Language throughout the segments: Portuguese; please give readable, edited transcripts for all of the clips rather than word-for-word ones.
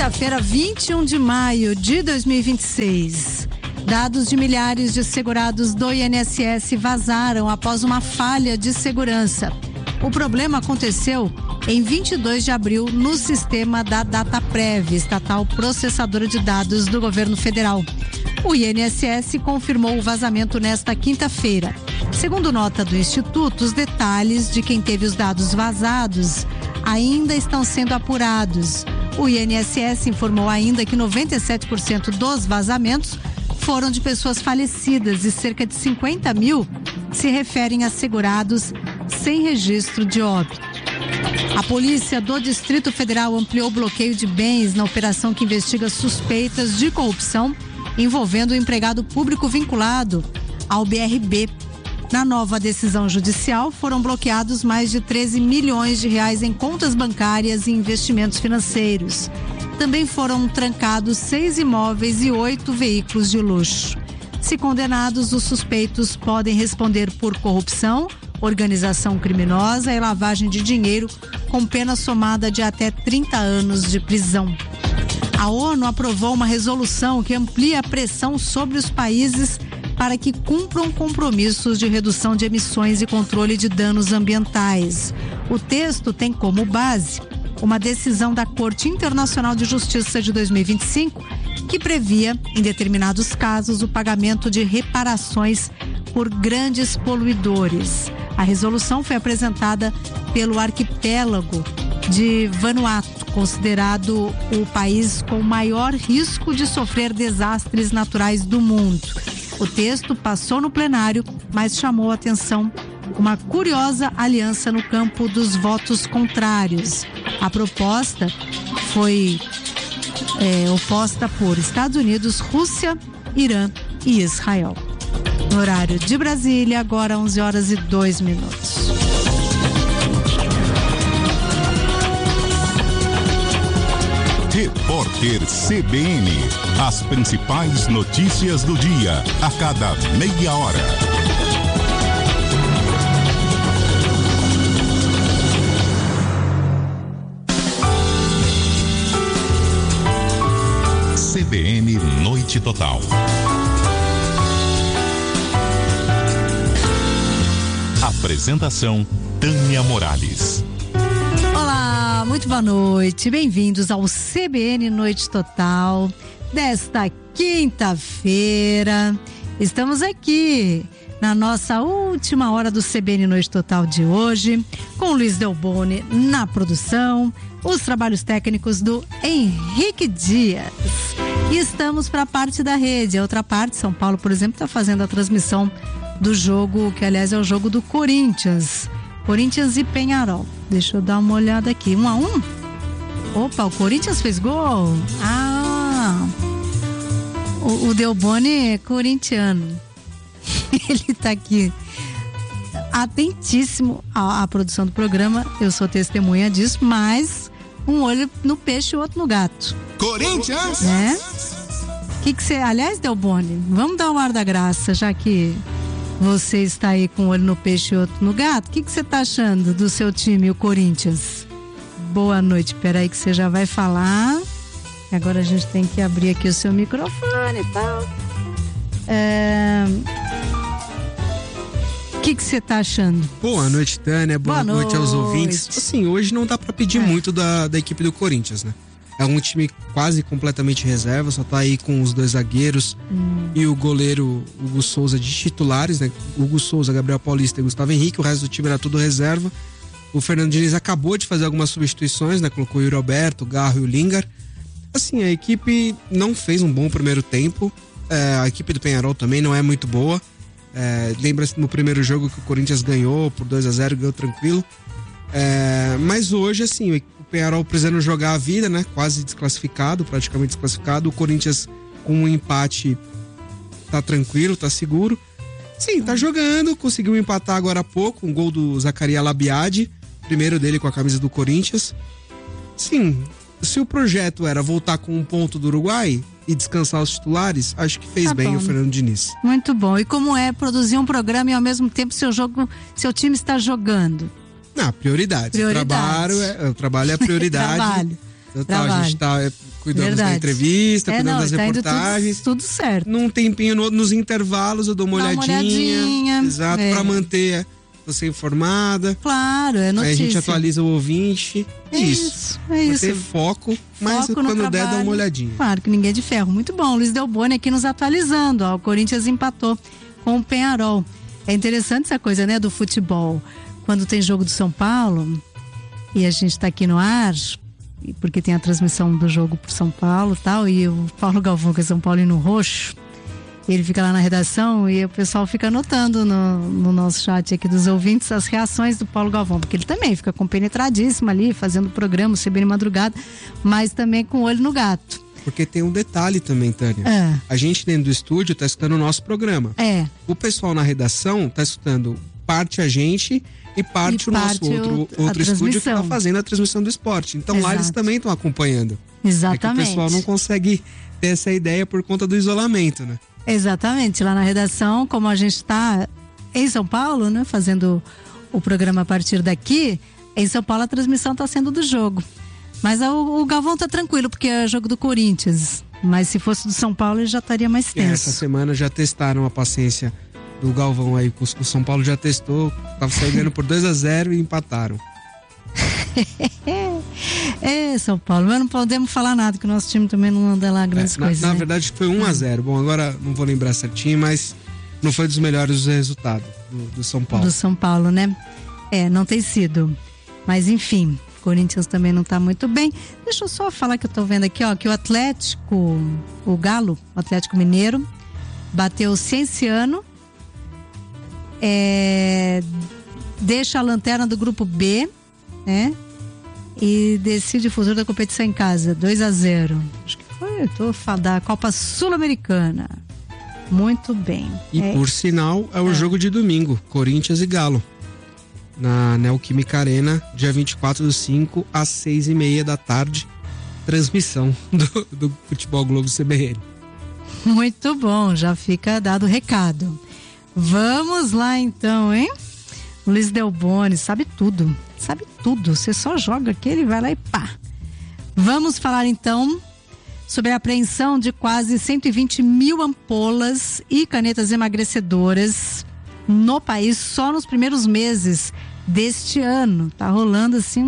Quinta-feira, 21 de maio de 2026. Dados de milhares de segurados do INSS vazaram após uma falha de segurança. O problema aconteceu em 22 de abril no sistema da Dataprev, estatal processadora de dados do governo federal. O INSS confirmou o vazamento nesta quinta-feira. Segundo nota do Instituto, os detalhes de quem teve os dados vazados ainda estão sendo apurados. O INSS informou ainda que 97% dos vazamentos foram de pessoas falecidas e cerca de 50 mil se referem a segurados sem registro de óbito. A polícia do Distrito Federal ampliou o bloqueio de bens na operação que investiga suspeitas de corrupção envolvendo o empregado público vinculado ao BRB. Na nova decisão judicial, foram bloqueados mais de 13 milhões de reais em contas bancárias e investimentos financeiros. Também foram trancados 6 imóveis e 8 veículos de luxo. Se condenados, os suspeitos podem responder por corrupção, organização criminosa e lavagem de dinheiro, com pena somada de até 30 anos de prisão. A ONU aprovou uma resolução que amplia a pressão sobre os países para que cumpram compromissos de redução de emissões e controle de danos ambientais. O texto tem como base uma decisão da Corte Internacional de Justiça de 2025 que previa, em determinados casos, o pagamento de reparações por grandes poluidores. A resolução foi apresentada pelo arquipélago de Vanuatu, considerado o país com maior risco de sofrer desastres naturais do mundo. O texto passou no plenário, mas chamou a atenção uma curiosa aliança no campo dos votos contrários. A proposta foi oposta por Estados Unidos, Rússia, Irã e Israel. No horário de Brasília, agora 11h02. Repórter CBN. As principais notícias do dia, a cada meia hora. CBN Noite Total. Apresentação Tânia Morales. Olá, muito boa noite. Bem-vindos ao CBN Noite Total desta quinta-feira. Estamos aqui na nossa última hora do CBN Noite Total de hoje, com Luiz Delboni na produção, os trabalhos técnicos do Henrique Dias. E estamos para a parte da rede. A outra parte, São Paulo, por exemplo, está fazendo a transmissão do jogo, que aliás é o jogo do Corinthians e Peñarol. Deixa eu dar uma olhada aqui. 1-1? Opa, o Corinthians fez gol? O Delboni é corintiano. Ele tá aqui atentíssimo à produção do programa. Eu sou testemunha disso, mas um olho no peixe e o outro no gato. Corinthians? Né? Que você... Aliás, Delboni, vamos dar um ar da graça, já que você está aí com um olho no peixe e outro no gato. O que você está achando do seu time, o Corinthians? Boa noite, peraí que você já vai falar. Agora a gente tem que abrir aqui o seu microfone e tal. O que você está achando? Boa noite, Tânia. Boa noite aos ouvintes. Assim, hoje não dá para pedir muito da equipe do Corinthians, né? É um time quase completamente reserva, só tá aí com os 2 zagueiros e o goleiro Hugo Souza de titulares, né? Hugo Souza, Gabriel Paulista e Gustavo Henrique, o resto do time era tudo reserva. O Fernando Diniz acabou de fazer algumas substituições, né? Colocou o Yuri Alberto, o Garro e o Lingard. Assim, a equipe não fez um bom primeiro tempo, a equipe do Peñarol também não é muito boa. Lembra-se no primeiro jogo que o Corinthians ganhou por 2-0, ganhou tranquilo. Mas hoje, assim, o Peñarol precisando jogar a vida, né? Quase desclassificado, praticamente desclassificado. O Corinthians com um empate tá tranquilo, tá seguro. Sim, tá jogando, conseguiu empatar agora há pouco, um gol do Zacarias Labiade, primeiro dele com a camisa do Corinthians. Sim, se o projeto era voltar com um ponto do Uruguai e descansar os titulares, acho que fez bem o Fernando Diniz. Muito bom. E como é produzir um programa e ao mesmo tempo seu time está jogando? Prioridade. O trabalho é a prioridade. A gente tá cuidando da entrevista, cuidando das reportagens. Tudo certo. Num tempinho, nos intervalos, eu dou uma olhadinha. Exato, pra manter você informada. Claro, é notícia. Aí a gente atualiza o ouvinte. É isso. Ter foco, mas quando der, dá uma olhadinha. Claro que ninguém é de ferro. Muito bom, Luiz Delboni aqui nos atualizando. O Corinthians empatou com o Peñarol. É interessante essa coisa, né, do futebol. Quando tem jogo do São Paulo e a gente tá aqui no ar, porque tem a transmissão do jogo pro São Paulo e tal, e o Paulo Galvão, que é São Paulino roxo, ele fica lá na redação e o pessoal fica anotando no nosso chat aqui dos ouvintes as reações do Paulo Galvão, porque ele também fica compenetradíssimo ali, fazendo o programa, CBN Madrugada, mas também com o olho no gato. Porque tem um detalhe também, Tânia. A gente dentro do estúdio tá escutando o nosso programa. O pessoal na redação tá escutando parte a gente e parte o nosso outro estúdio que tá fazendo a transmissão do esporte. Então lá eles também estão acompanhando. Exatamente. É que o pessoal não consegue ter essa ideia por conta do isolamento, né? Exatamente, lá na redação, como a gente está em São Paulo, né, fazendo o programa a partir daqui, em São Paulo a transmissão está sendo do jogo. Mas o Galvão tá tranquilo, porque é jogo do Corinthians. Mas se fosse do São Paulo, ele já estaria mais tenso. Essa semana já testaram a paciência do Galvão aí, o São Paulo já testou, tava saindo por 2-0 e empataram. São Paulo, mas não podemos falar nada, que o nosso time também não anda lá grandes coisas. Na verdade foi 1-0. Bom, agora não vou lembrar certinho, mas não foi dos melhores resultados do São Paulo. Do São Paulo, né? Não tem sido. Mas enfim, o Corinthians também não tá muito bem. Deixa eu só falar que eu tô vendo aqui, ó, que o Atlético, o Galo, o Atlético Mineiro, bateu o Cienciano, deixa a lanterna do grupo B, né? E decide o futuro da competição em casa, 2-0. Acho que foi da Copa Sul-Americana. Muito bem. E por sinal, é o jogo de domingo, Corinthians e Galo. Na Neoquímica Arena, dia 24/5, às 6:30 da tarde. Transmissão do Futebol Globo CBN. Muito bom, já fica dado o recado. Vamos lá então, hein? Luiz Delboni sabe tudo. Você só joga aqui, ele vai lá e pá. Vamos falar então sobre a apreensão de quase 120 mil ampolas e canetas emagrecedoras no país só nos primeiros meses deste ano. Tá rolando assim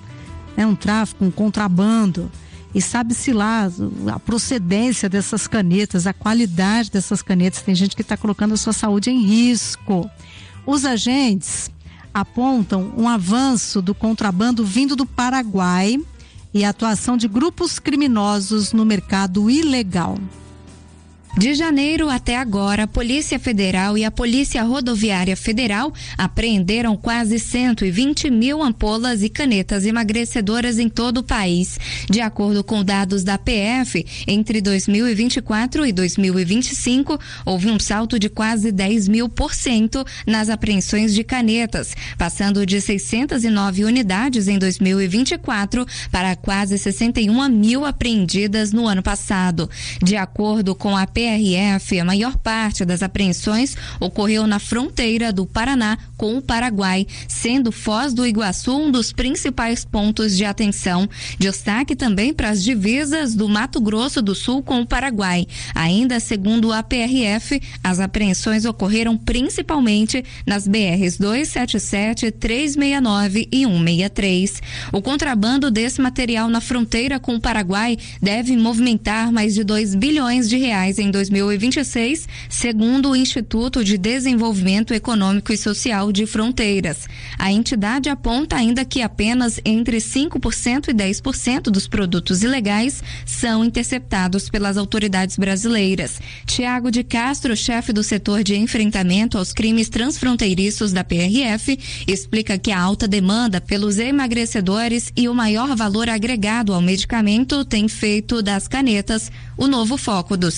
um tráfico, um contrabando. E sabe-se lá a procedência dessas canetas, a qualidade dessas canetas. Tem gente que está colocando a sua saúde em risco. Os agentes apontam um avanço do contrabando vindo do Paraguai e a atuação de grupos criminosos no mercado ilegal. De janeiro até agora, a Polícia Federal e a Polícia Rodoviária Federal apreenderam quase 120 mil ampolas e canetas emagrecedoras em todo o país. De acordo com dados da PF, entre 2024 e 2025, houve um salto de quase 10.000% nas apreensões de canetas, passando de 609 unidades em 2024 para quase 61 mil apreendidas no ano passado. De acordo com a PRF, a maior parte das apreensões ocorreu na fronteira do Paraná com o Paraguai, sendo Foz do Iguaçu um dos principais pontos de atenção. Destaque também para as divisas do Mato Grosso do Sul com o Paraguai. Ainda segundo a PRF, as apreensões ocorreram principalmente nas BRs 277, 369 e 163. O contrabando desse material na fronteira com o Paraguai deve movimentar mais de R$2 bilhões em 2026, segundo o Instituto de Desenvolvimento Econômico e Social de Fronteiras. A entidade aponta ainda que apenas entre 5% e 10% dos produtos ilegais são interceptados pelas autoridades brasileiras. Tiago de Castro, chefe do setor de enfrentamento aos crimes transfronteiriços da PRF, explica que a alta demanda pelos emagrecedores e o maior valor agregado ao medicamento tem feito das canetas o novo foco dos criminosos.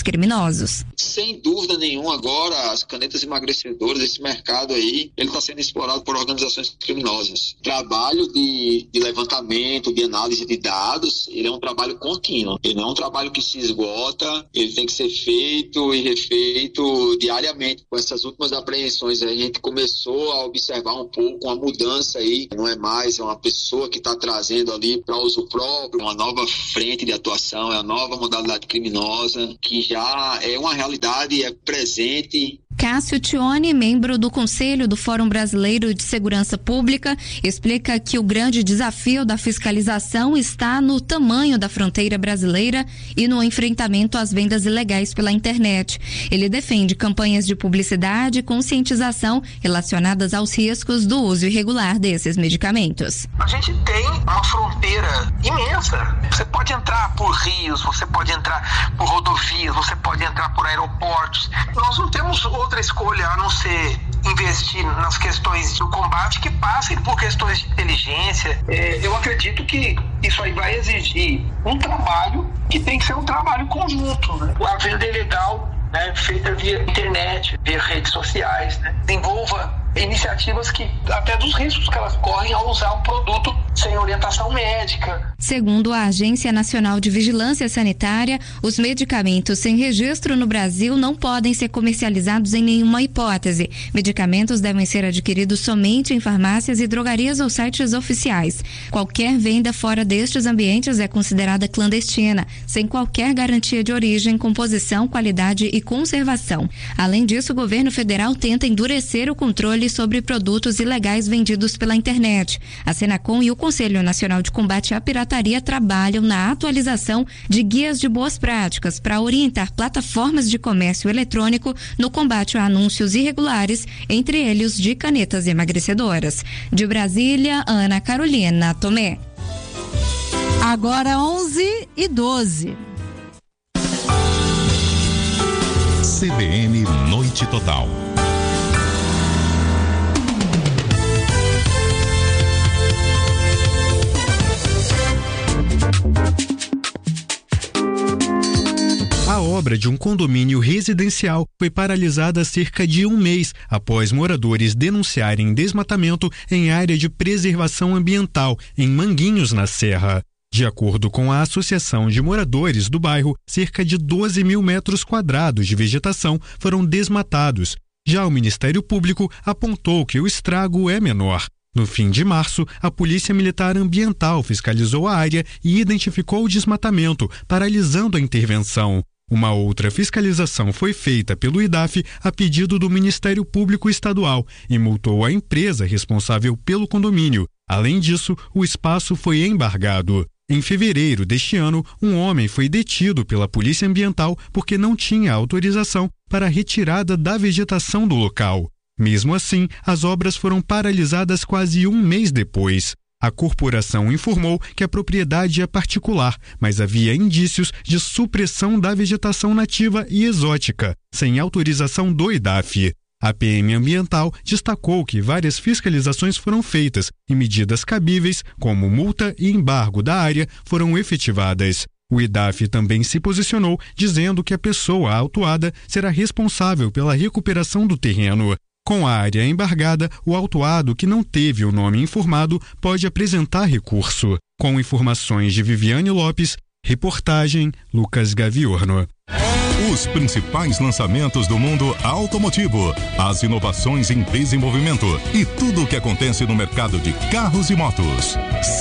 criminosos. Sem dúvida nenhuma, agora as canetas emagrecedoras, esse mercado aí, ele está sendo explorado por organizações criminosas. Trabalho de levantamento, de análise de dados, ele é um trabalho contínuo. Ele não é um trabalho que se esgota, ele tem que ser feito e refeito diariamente. Com essas últimas apreensões, a gente começou a observar um pouco uma mudança aí. Não é mais uma pessoa que está trazendo ali para uso próprio, uma nova frente de atuação, é uma nova modalidade criminosa, que já é uma realidade, é presente. Cássio Tione, membro do Conselho do Fórum Brasileiro de Segurança Pública, explica que o grande desafio da fiscalização está no tamanho da fronteira brasileira e no enfrentamento às vendas ilegais pela internet. Ele defende campanhas de publicidade e conscientização relacionadas aos riscos do uso irregular desses medicamentos. A gente tem uma fronteira imensa. Você pode entrar por rios, você pode entrar por rodovias, você pode entrar por aeroportos. Nós não temos outra escolha a não ser investir nas questões do combate que passem por questões de inteligência. Eu acredito que isso aí vai exigir um trabalho que tem que ser um trabalho conjunto, né? A venda ilegal, né, feita via internet, via redes sociais, né, desenvolva iniciativas que, até dos riscos que elas correm ao usar um produto sem orientação médica. Segundo a Agência Nacional de Vigilância Sanitária, os medicamentos sem registro no Brasil não podem ser comercializados em nenhuma hipótese. Medicamentos devem ser adquiridos somente em farmácias e drogarias ou sites oficiais. Qualquer venda fora destes ambientes é considerada clandestina, sem qualquer garantia de origem, composição, qualidade e conservação. Além disso, o governo federal tenta endurecer o controle sobre produtos ilegais vendidos pela internet. A Senacom e o Conselho Nacional de Combate à Pirataria trabalham na atualização de guias de boas práticas para orientar plataformas de comércio eletrônico no combate a anúncios irregulares, entre eles de canetas emagrecedoras. De Brasília, Ana Carolina Tomé. Agora 11h12. CBN Noite Total. A obra de um condomínio residencial foi paralisada há cerca de um mês após moradores denunciarem desmatamento em área de preservação ambiental, em Manguinhos, na Serra. De acordo com a Associação de Moradores do bairro, cerca de 12 mil metros quadrados de vegetação foram desmatados. Já o Ministério Público apontou que o estrago é menor. No fim de março, a Polícia Militar Ambiental fiscalizou a área e identificou o desmatamento, paralisando a intervenção. Uma outra fiscalização foi feita pelo IDAF a pedido do Ministério Público Estadual e multou a empresa responsável pelo condomínio. Além disso, o espaço foi embargado. Em fevereiro deste ano, um homem foi detido pela Polícia Ambiental porque não tinha autorização para a retirada da vegetação do local. Mesmo assim, as obras foram paralisadas quase um mês depois. A corporação informou que a propriedade é particular, mas havia indícios de supressão da vegetação nativa e exótica, sem autorização do IDAF. A PM Ambiental destacou que várias fiscalizações foram feitas e medidas cabíveis, como multa e embargo da área, foram efetivadas. O IDAF também se posicionou dizendo que a pessoa autuada será responsável pela recuperação do terreno. Com a área embargada, o autuado que não teve o nome informado pode apresentar recurso. Com informações de Viviane Lopes, reportagem Lucas Gaviorno. Os principais lançamentos do mundo automotivo, as inovações em desenvolvimento e tudo o que acontece no mercado de carros e motos.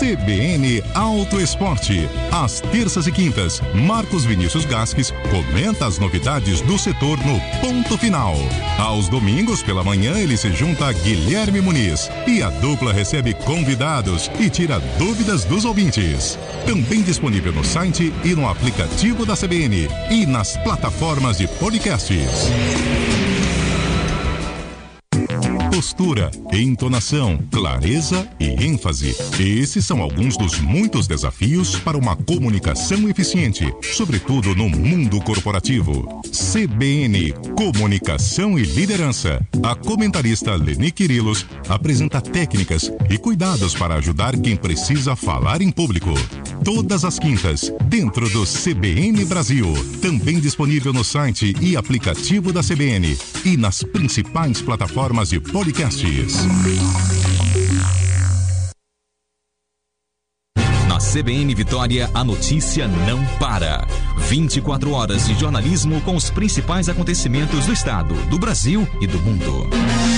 CBN Auto Esporte. Às terças e quintas, Marcos Vinícius Gasques comenta as novidades do setor no Ponto Final. Aos domingos pela manhã, ele se junta a Guilherme Muniz e a dupla recebe convidados e tira dúvidas dos ouvintes. Também disponível no site e no aplicativo da CBN e nas plataformas de podcasts. O postura, entonação, clareza e ênfase. Esses são alguns dos muitos desafios para uma comunicação eficiente, sobretudo no mundo corporativo. CBN Comunicação e Liderança. A comentarista Leni Quirilos apresenta técnicas e cuidados para ajudar quem precisa falar em público. Todas as quintas, dentro do CBN Brasil. Também disponível no site e aplicativo da CBN e nas principais plataformas de podcasts. Na CBN Vitória, a notícia não para. 24 horas de jornalismo com os principais acontecimentos do estado, do Brasil e do mundo.